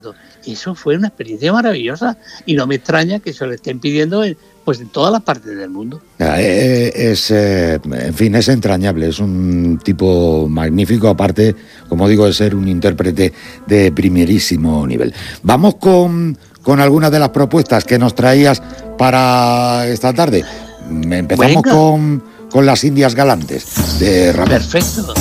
Eso fue una experiencia maravillosa y no me extraña que se lo estén pidiendo en todas las partes del mundo. En fin, es entrañable, es un tipo magnífico, aparte, como digo, de ser un intérprete de primerísimo nivel. Vamos con algunas de las propuestas que nos traías para esta tarde. Empezamos con Las Indias Galantes, de Ravel. Perfecto.